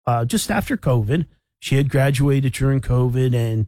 just after COVID. She had graduated during COVID and,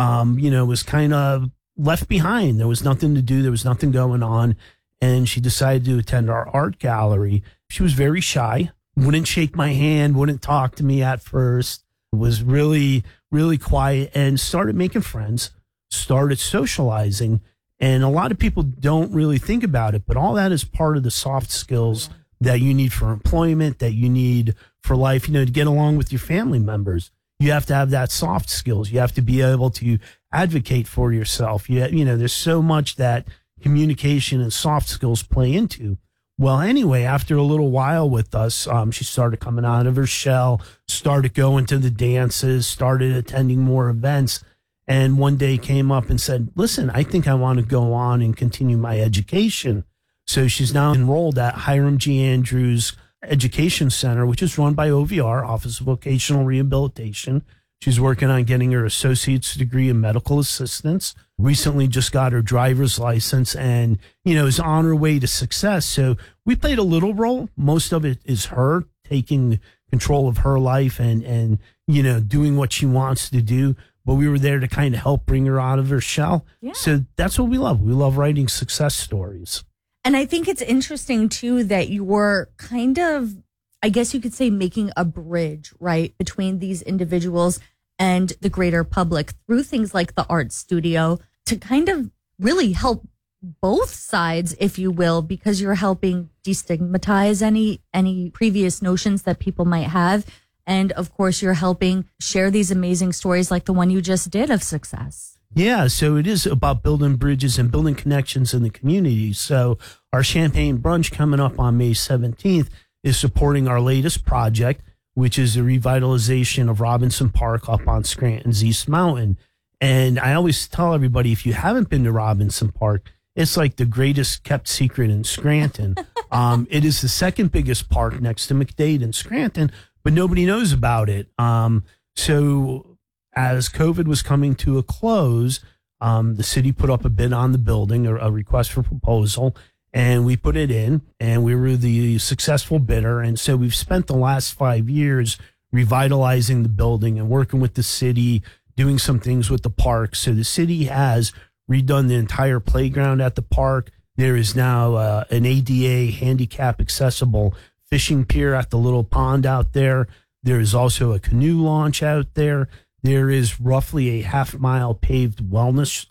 was kind of left behind. There was nothing to do. There was nothing going on. And she decided to attend our art gallery. She was very shy, wouldn't shake my hand, wouldn't talk to me at first, was really, really quiet, and started making friends, started socializing. And a lot of people don't really think about it, but all that is part of the soft skills that you need for employment, that you need for life, to get along with your family members. You have to have that soft skills. You have to be able to advocate for yourself. There's so much that communication and soft skills play into. Well, anyway, after a little while with us, she started coming out of her shell, started going to the dances, started attending more events, and one day came up and said, listen, I think I want to go on and continue my education. So she's now enrolled at Hiram G. Andrews Education Center, which is run by OVR, Office of Vocational Rehabilitation. She's working on getting her associate's degree in medical assistance. Recently just got her driver's license and, is on her way to success. So we played a little role. Most of it is her taking control of her life and doing what she wants to do. But we were there to kind of help bring her out of her shell. Yeah. So that's what we love. We love writing success stories. And I think it's interesting, too, that you were kind of, I guess you could say, making a bridge, right, between these individuals and the greater public through things like the art studio to kind of really help both sides, if you will, because you're helping destigmatize any previous notions that people might have. And, of course, you're helping share these amazing stories like the one you just did of success. Yeah, so it is about building bridges and building connections in the community. So our Champagne Brunch coming up on May 17th is supporting our latest project, which is the revitalization of Robinson Park up on Scranton's East Mountain. And I always tell everybody, if you haven't been to Robinson Park, it's like the greatest kept secret in Scranton. It is the second biggest park next to McDade in Scranton, but nobody knows about it. So as COVID was coming to a close, the city put up a bid on the building, a request for proposal, and we put it in, and we were the successful bidder. And so we've spent the last 5 years revitalizing the building and working with the city, doing some things with the park. So the city has redone the entire playground at the park. There is now an ADA handicap accessible fishing pier at the little pond out there. There is also a canoe launch out there. There is roughly a half-mile paved wellness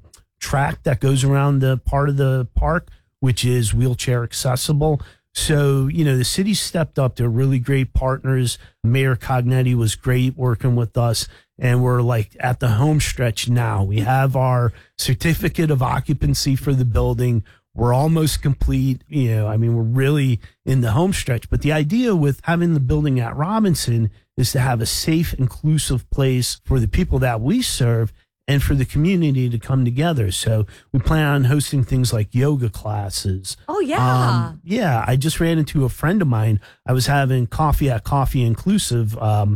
track that goes around the part of the park, which is wheelchair accessible. So, the city stepped up. They're really great partners. Mayor Cognetti was great working with us, and we're like at the home stretch now. We have our certificate of occupancy for the building. We're almost complete. We're really in the home stretch. But the idea with having the building at Robinson is to have a safe, inclusive place for the people that we serve and for the community to come together. So we plan on hosting things like yoga classes. Oh, yeah. I just ran into a friend of mine. I was having coffee at Coffee Inclusive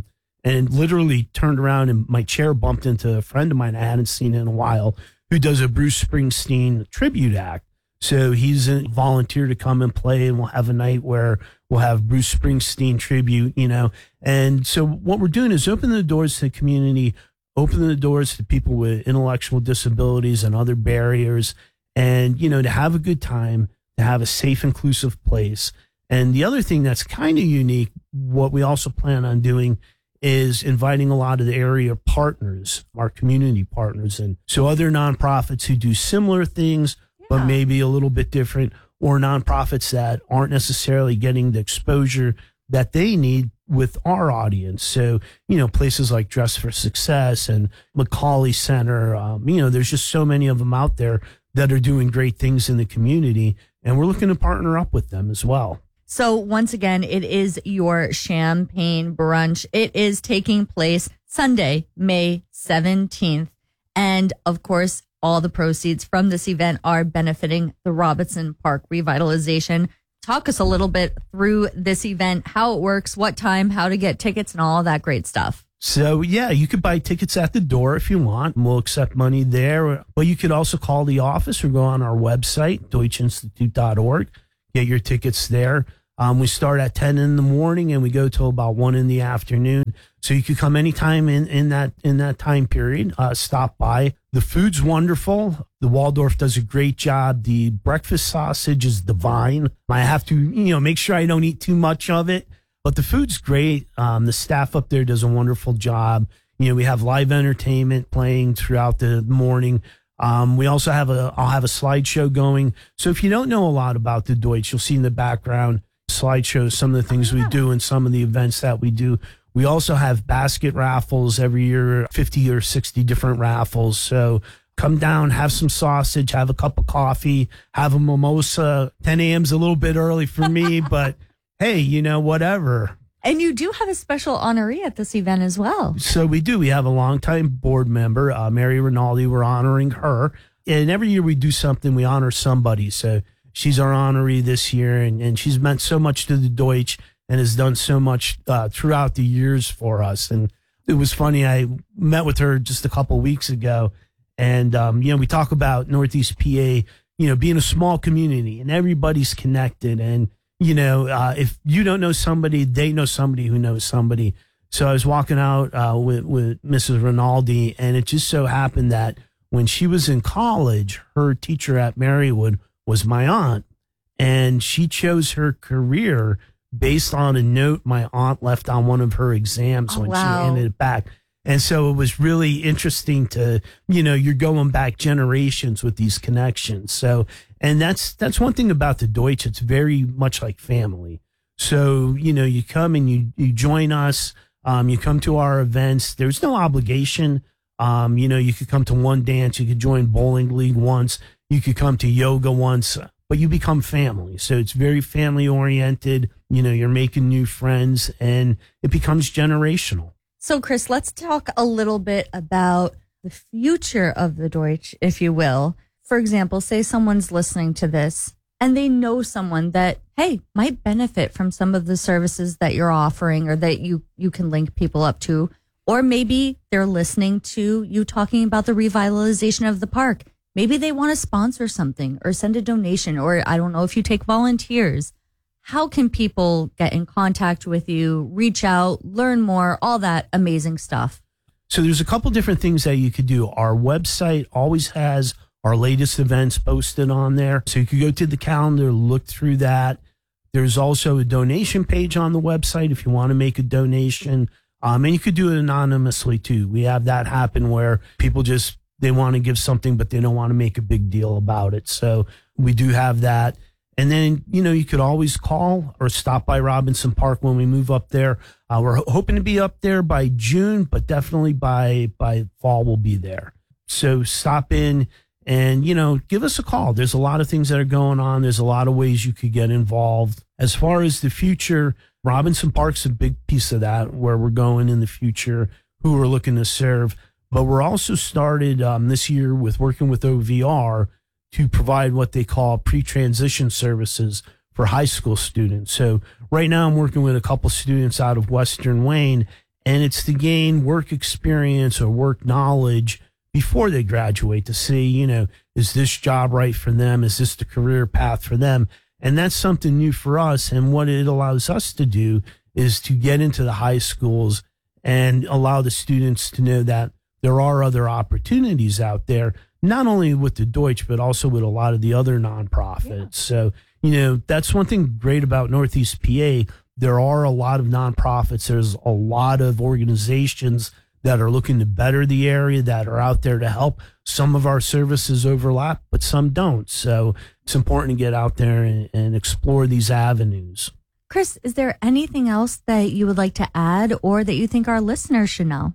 and literally turned around and my chair bumped into a friend of mine I hadn't seen in a while who does a Bruce Springsteen tribute act. So he's a volunteer to come and play, and we'll have a night where we'll have Bruce Springsteen tribute, And so what we're doing is opening the doors to the community, opening the doors to people with intellectual disabilities and other barriers, and, to have a good time, to have a safe, inclusive place. And the other thing that's kind of unique, what we also plan on doing is inviting a lot of the area partners, our community partners, and so other nonprofits who do similar things, but maybe a little bit different, or nonprofits that aren't necessarily getting the exposure that they need with our audience. So, places like Dress for Success and Macaulay Center, there's just so many of them out there that are doing great things in the community, and we're looking to partner up with them as well. So once again, it is your Champagne Brunch. It is taking place Sunday, May 17th. And of course, all the proceeds from this event are benefiting the Robinson Park revitalization. Talk us a little bit through this event, how it works, what time, how to get tickets, and all that great stuff. So, you could buy tickets at the door if you want, and we'll accept money there. But you could also call the office or go on our website, deutschinstitute.org, get your tickets there. We start at 10 in the morning and we go till about 1 in the afternoon. So you could come anytime in that time period, stop by. The food's wonderful. The Waldorf does a great job. The breakfast sausage is divine. I have to, make sure I don't eat too much of it, but the food's great. The staff up there does a wonderful job. We have live entertainment playing throughout the morning. We also I'll have a slideshow going. So if you don't know a lot about the Deutsch, you'll see in the background slideshows, some of the things we do and some of the events that we do. We also have basket raffles every year, 50 or 60 different raffles. So come down, have some sausage, have a cup of coffee, have a mimosa. 10 a.m. is a little bit early for me, but hey, whatever. And you do have a special honoree at this event as well. So we do. We have a longtime board member, Mary Rinaldi. We're honoring her. And every year we do something, we honor somebody. So she's our honoree this year, and she's meant so much to the Deutsch and has done so much throughout the years for us. And it was funny. I met with her just a couple of weeks ago, and, we talk about Northeast PA, being a small community and everybody's connected. And, if you don't know somebody, they know somebody who knows somebody. So I was walking out with Mrs. Rinaldi, and it just so happened that when she was in college, her teacher at Marywood was my aunt, and she chose her career based on a note my aunt left on one of her exams when she handed it back. And so it was really interesting to, you're going back generations with these connections. So, and that's one thing about the Deutsch. It's very much like family. So, you come and you join us, you come to our events. There's no obligation. You could come to one dance, you could join bowling league once, you could come to yoga once, but you become family. So it's very family oriented. You're making new friends and it becomes generational. So, Chris, let's talk a little bit about the future of the Deutsch, if you will. For example, say someone's listening to this and they know someone that, hey, might benefit from some of the services that you're offering or that you can link people up to. Or maybe they're listening to you talking about the revitalization of the park. Maybe they want to sponsor something or send a donation, or I don't know if you take volunteers. How can people get in contact with you, reach out, learn more, all that amazing stuff? So there's a couple different things that you could do. Our website always has our latest events posted on there. So you could go to the calendar, look through that. There's also a donation page on the website if you want to make a donation. And you could do it anonymously too. We have that happen where people they want to give something, but they don't want to make a big deal about it. So we do have that. And then, you could always call or stop by Robinson Park when we move up there. We're hoping to be up there by June, but definitely by fall we'll be there. So stop in and, give us a call. There's a lot of things that are going on. There's a lot of ways you could get involved. As far as the future, Robinson Park's a big piece of that, where we're going in the future, who we're looking to serve. But we're also started this year with working with OVR to provide what they call pre-transition services for high school students. So right now I'm working with a couple students out of Western Wayne, and it's to gain work experience or work knowledge before they graduate to see, is this job right for them? Is this the career path for them? And that's something new for us. And what it allows us to do is to get into the high schools and allow the students to know that there are other opportunities out there, not only with the Deutsch, but also with a lot of the other nonprofits. Yeah. So, that's one thing great about Northeast PA. There are a lot of nonprofits. There's a lot of organizations that are looking to better the area, that are out there to help. Some of our services overlap, but some don't. So it's important to get out there and explore these avenues. Chris, is there anything else that you would like to add or that you think our listeners should know?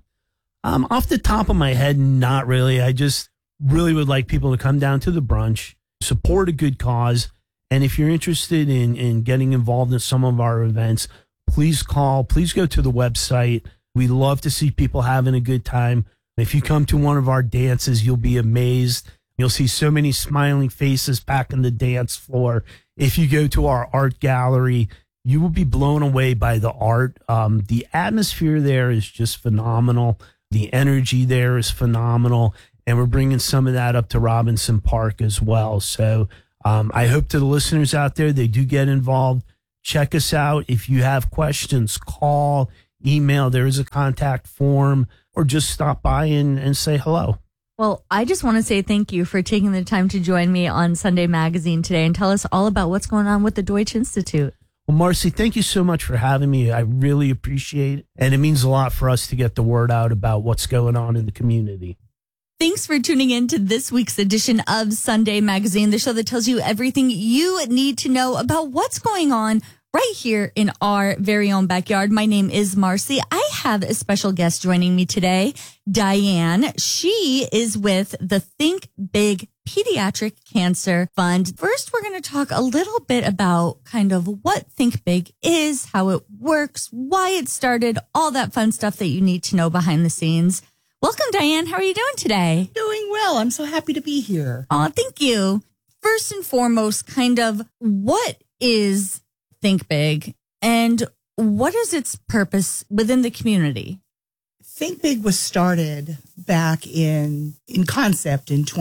Off the top of my head, not really. I just really would like people to come down to the brunch, support a good cause. And if you're interested in getting involved in some of our events, please call, please go to the website. We love to see people having a good time. If you come to one of our dances, you'll be amazed. You'll see so many smiling faces back on the dance floor. If you go to our art gallery, you will be blown away by the art. The atmosphere there is just phenomenal. The energy there is phenomenal. And we're bringing some of that up to Robinson Park as well. So I hope to the listeners out there, they do get involved. check us out. If you have questions, call, email. There is a contact form, or just stop by and say hello. Well, I just want to say thank you for taking the time to join me on Sunday Magazine today and tell us all about what's going on with the Deutsch Institute. Well, Marcy, thank you so much for having me. I really appreciate it. And it means a lot for us to get the word out about what's going on in the community. Thanks for tuning in to this week's edition of Sunday Magazine, the show that tells you everything you need to know about what's going on right here in our very own backyard. My name is Marcy. I have a special guest joining me today, Diane. She is with the Think Big Pediatric Cancer Fund. First, we're going to talk a little bit about kind of what Think Big is, how it works, why it started, all that fun stuff that you need to know behind the scenes. Welcome, Diane. How are you doing today? Doing well. I'm so happy to be here. Oh, thank you. First and foremost, kind of what is Think Big and what is its purpose within the community? Think Big was started back in concept in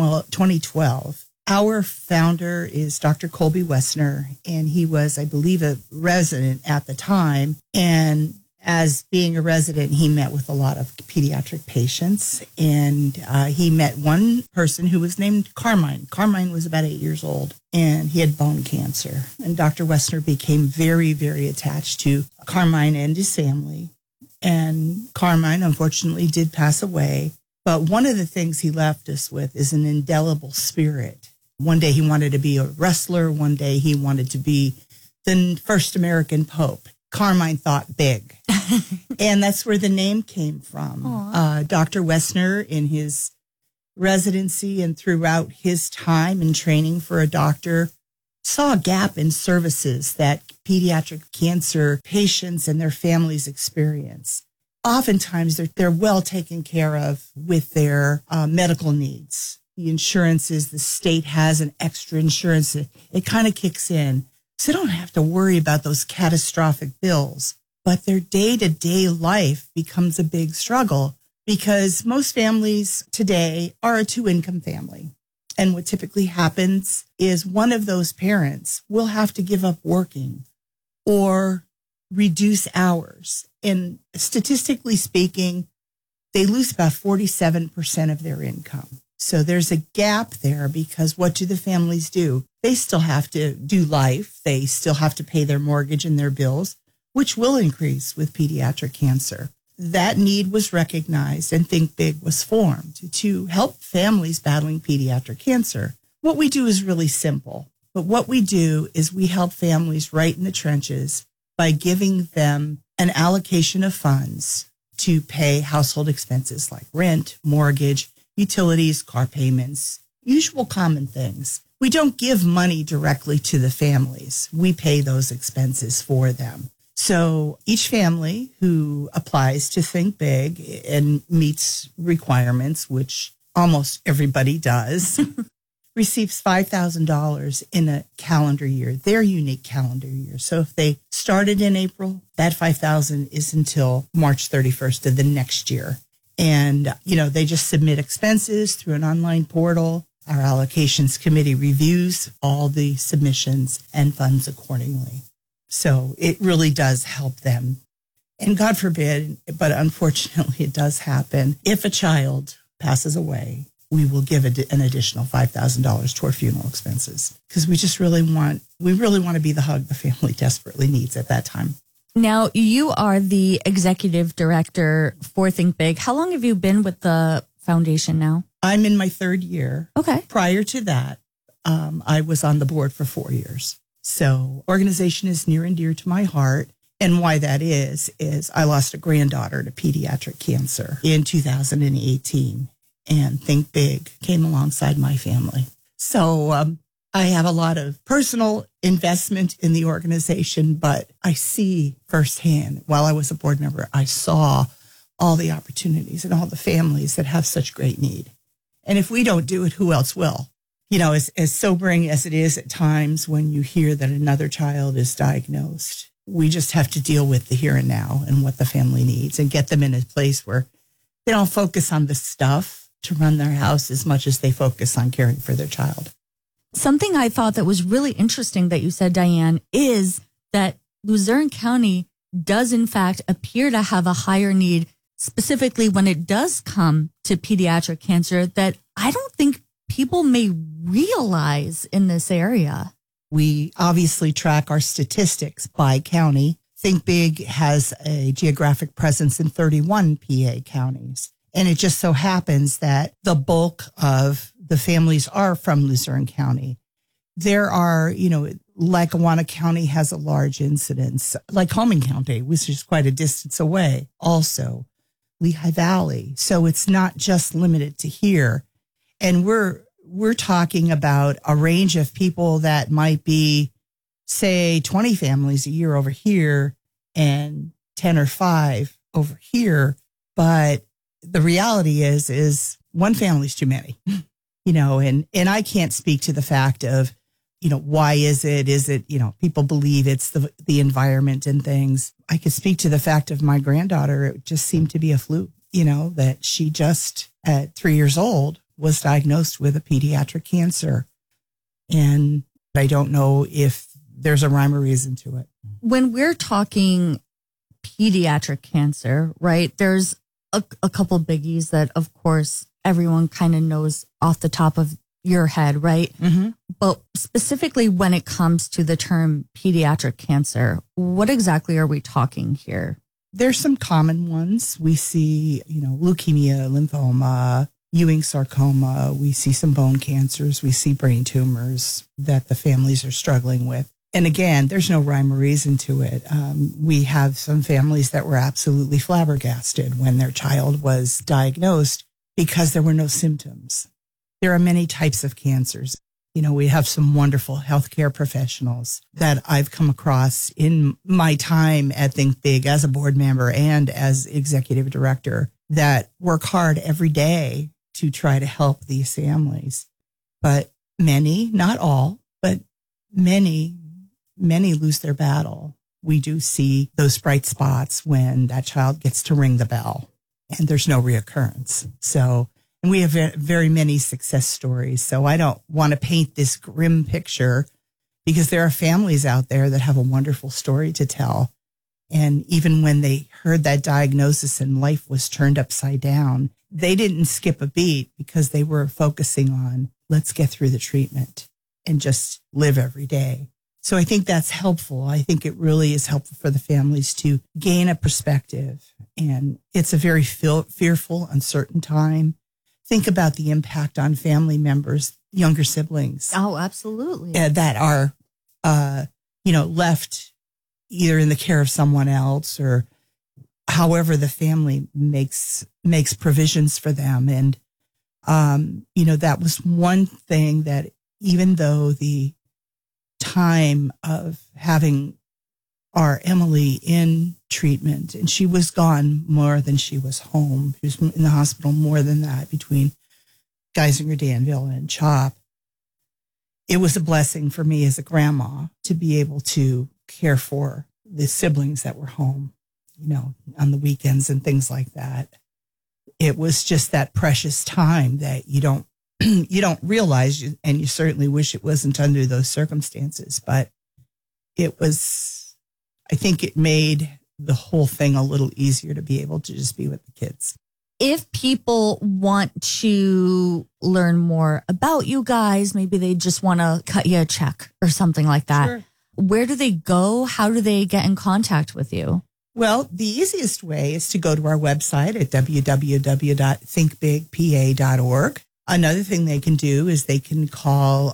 2012. Our founder is Dr. Colby Wessner, and he was, I believe, a resident at the time. And as being a resident, he met with a lot of pediatric patients, and he met one person who was named Carmine. Carmine was about 8 years old, and he had bone cancer. And Dr. Wessner became very, very attached to Carmine and his family. And Carmine, unfortunately, did pass away. But one of the things he left us with is an indelible spirit. One day he wanted to be a wrestler. One day he wanted to be the first American Pope. Carmine thought big. And that's where the name came from. Dr. Wessner, in his residency and throughout his time in training for a doctor, saw a gap in services that pediatric cancer patients and their families experience. Oftentimes, they're well taken care of with their medical needs. The insurances, the state has an extra insurance. It kind of kicks in. So they don't have to worry about those catastrophic bills. But their day-to-day life becomes a big struggle because most families today are a two-income family. And what typically happens is one of those parents will have to give up working or reduce hours. And statistically speaking, they lose about 47% of their income. So there's a gap there because what do the families do? They still have to do life. They still have to pay their mortgage and their bills, which will increase with pediatric cancer. That need was recognized and Think Big was formed to help families battling pediatric cancer. What we do is really simple, but what we do is we help families right in the trenches by giving them an allocation of funds to pay household expenses like rent, mortgage, utilities, car payments, usual common things. We don't give money directly to the families. We pay those expenses for them. So each family who applies to Think Big and meets requirements, which almost everybody does, receives $5,000 in a calendar year, their unique calendar year. So if they started in April, that $5,000 is until March 31st of the next year. And, they just submit expenses through an online portal. Our allocations committee reviews all the submissions and funds accordingly. So it really does help them. And God forbid, but unfortunately it does happen. If a child passes away, we will give an additional $5,000 toward funeral expenses because we really want to be the hug the family desperately needs at that time. Now, you are the executive director for Think Big. How long have you been with the foundation now? I'm in my third year. Okay. Prior to that, I was on the board for 4 years. So organization is near and dear to my heart. And why that is I lost a granddaughter to pediatric cancer in 2018. And Think Big came alongside my family. So I have a lot of personal investment in the organization, but I see firsthand, while I was a board member, I saw all the opportunities and all the families that have such great need. And if we don't do it, who else will? As sobering as it is at times when you hear that another child is diagnosed, we just have to deal with the here and now and what the family needs and get them in a place where they don't focus on the stuff to run their house as much as they focus on caring for their child. Something I thought that was really interesting that you said, Diane, is that Luzerne County does in fact appear to have a higher need, specifically when it does come to pediatric cancer, that I don't think people may realize in this area. We obviously track our statistics by county. Think Big has a geographic presence in 31 PA counties. And it just so happens that the bulk of the families are from Luzerne County. There are, Lackawanna County has a large incidence, Lycoming County, which is quite a distance away, also Lehigh Valley. So it's not just limited to here. And we're talking about a range of people that might be, say, 20 families a year over here and 10 or 5 over here. But the reality is one family's too many, and I can't speak to the fact of, why is it, people believe it's the environment and things. I could speak to the fact of my granddaughter. It just seemed to be a fluke, that she just at 3 years old was diagnosed with a pediatric cancer. And I don't know if there's a rhyme or reason to it. When we're talking pediatric cancer, right, there's a couple biggies that, of course, everyone kind of knows off the top of your head, right? Mm-hmm. But specifically when it comes to the term pediatric cancer, what exactly are we talking here? There's some common ones. We see, leukemia, lymphoma, Ewing sarcoma. We see some bone cancers. We see brain tumors that the families are struggling with. And again, there's no rhyme or reason to it. We have some families that were absolutely flabbergasted when their child was diagnosed because there were no symptoms. There are many types of cancers. We have some wonderful healthcare professionals that I've come across in my time at Think Big as a board member and as executive director that work hard every day to try to help these families. But many, not all, but many lose their battle. We do see those bright spots when that child gets to ring the bell and there's no reoccurrence. And we have very many success stories. So I don't want to paint this grim picture because there are families out there that have a wonderful story to tell. And even when they heard that diagnosis and life was turned upside down, they didn't skip a beat because they were focusing on, let's get through the treatment and just live every day. So I think that's helpful. I think it really is helpful for the families to gain a perspective. And it's a very fearful, uncertain time. Think about the impact on family members, younger siblings. Oh, absolutely. That are, left either in the care of someone else or however the family makes provisions for them. And, that was one thing that even though the time of having our Emily in treatment, and she was gone more than she was home. She was in the hospital more than that between Geisinger, Danville, and CHOP. It was a blessing for me as a grandma to be able to care for the siblings that were home, on the weekends and things like that. It was just that precious time that you don't realize, and you certainly wish it wasn't under those circumstances, but it was, I think it made the whole thing a little easier to be able to just be with the kids. If people want to learn more about you guys, maybe they just want to cut you a check or something like that. Sure. Where do they go? How do they get in contact with you? Well, the easiest way is to go to our website at www.thinkbigpa.org. Another thing they can do is they can call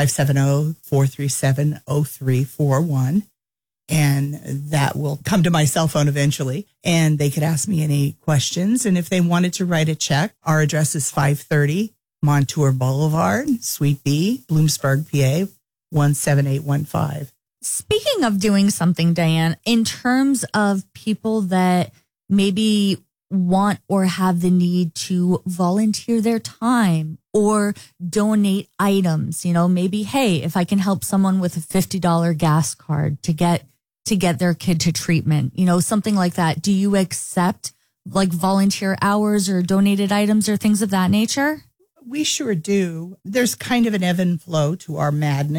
570-437-0341. And that will come to my cell phone eventually. And they could ask me any questions. And if they wanted to write a check, our address is 530 Montour Boulevard, Suite B, Bloomsburg, PA, 17815. Speaking of doing something, Diane, in terms of people that maybe want or have the need to volunteer their time or donate items, maybe, hey, if I can help someone with a $50 gas card to get their kid to treatment, something like that. Do you accept like volunteer hours or donated items or things of that nature? We sure do. There's kind of an ebb and flow to our madness.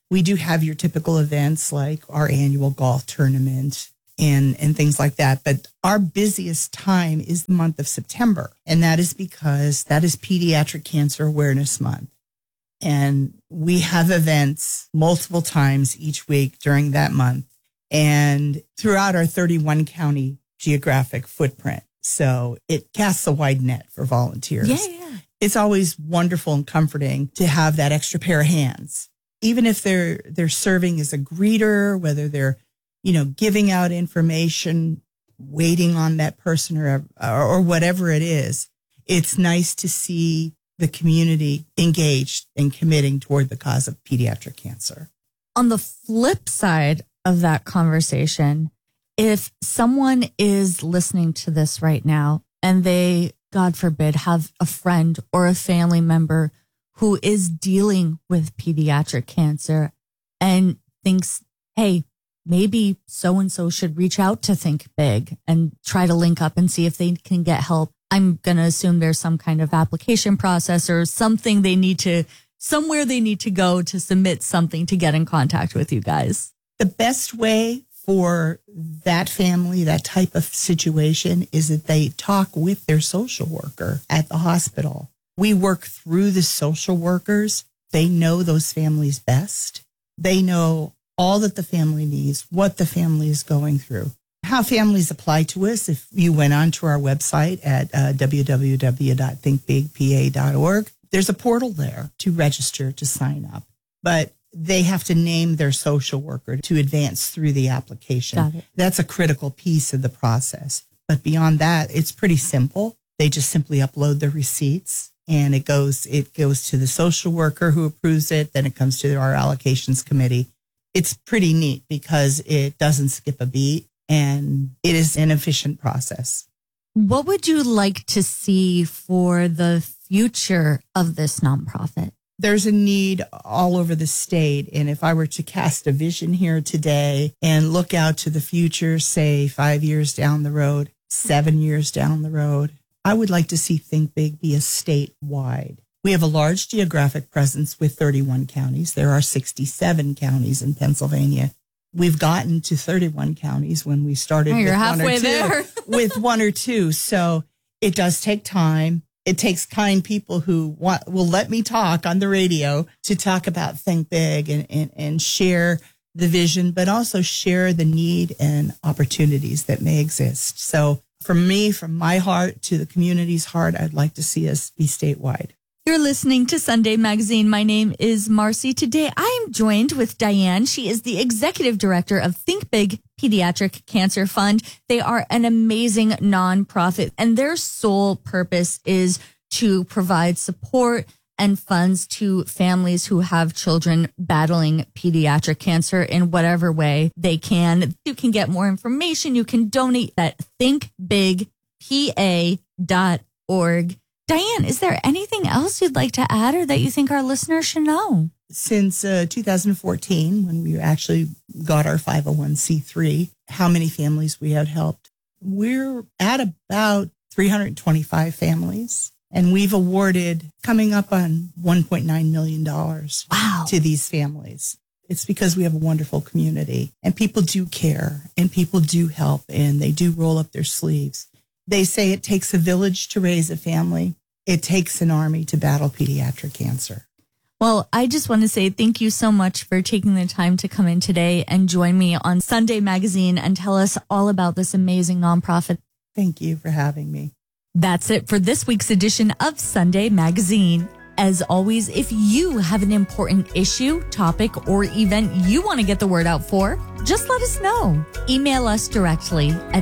We do have your typical events like our annual golf tournament and things like that. But our busiest time is the month of September. And that is because that is Pediatric Cancer Awareness Month. And we have events multiple times each week during that month and throughout our 31 county geographic footprint. So it casts a wide net for volunteers. Yeah. It's always wonderful and comforting to have that extra pair of hands. Even if they're serving as a greeter, whether they're, giving out information, waiting on that person or whatever it is, it's nice to see the community engaged and committing toward the cause of pediatric cancer. On the flip side of that conversation, if someone is listening to this right now and they, God forbid, have a friend or a family member who is dealing with pediatric cancer and thinks, hey, maybe so-and-so should reach out to Think Big and try to link up and see if they can get help. I'm going to assume there's some kind of application process or something somewhere they need to go to submit something to get in contact with you guys. The best way for that family, that type of situation, is that they talk with their social worker at the hospital. We work through the social workers. They know those families best. They know all that the family needs, what the family is going through. How families apply to us, if you went onto our website at www.thinkbigpa.org, there's a portal there to register, to sign up. But they have to name their social worker to advance through the application. Got it. That's a critical piece of the process. But beyond that, it's pretty simple. They just simply upload the receipts and it goes to the social worker who approves it. Then it comes to our allocations committee. It's pretty neat because it doesn't skip a beat and it is an efficient process. What would you like to see for the future of this nonprofit? There's a need all over the state. And if I were to cast a vision here today and look out to the future, say 5 years down the road, 7 years down the road, I would like to see Think Big be a statewide. We have a large geographic presence with 31 counties. There are 67 counties in Pennsylvania. We've gotten to 31 counties when we started you're with halfway there. with one or two. So it does take time. It takes kind people who will let me talk on the radio to talk about Think Big and share the vision, but also share the need and opportunities that may exist. So from me, from my heart to the community's heart, I'd like to see us be statewide. You're listening to Sunday Magazine. My name is Marcy. Today, I am joined with Diane. She is the executive director of Think Big Pediatric Cancer Fund. They are an amazing nonprofit, and their sole purpose is to provide support and funds to families who have children battling pediatric cancer in whatever way they can. You can get more information. You can donate at thinkbigpa.org. Diane, is there anything else you'd like to add or that you think our listeners should know? Since 2014, when we actually got our 501c3, how many families we have helped? We're at about 325 families, and we've awarded coming up on $1.9 million to these families. It's because we have a wonderful community, and people do care, and people do help, and they do roll up their sleeves. They say it takes a village to raise a family. It takes an army to battle pediatric cancer. Well, I just want to say thank you so much for taking the time to come in today and join me on Sunday Magazine and tell us all about this amazing nonprofit. Thank you for having me. That's it for this week's edition of Sunday Magazine. As always, if you have an important issue, topic, or event you want to get the word out for, just let us know. Email us directly at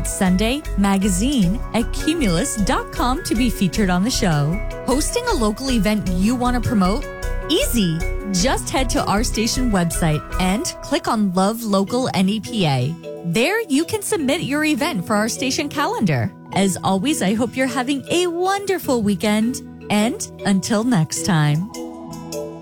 sundaymagazine@cumulus.com to be featured on the show. Hosting a local event you want to promote? Easy. Just head to our station website and click on Love Local NEPA. There you can submit your event for our station calendar. As always, I hope you're having a wonderful weekend. And until next time.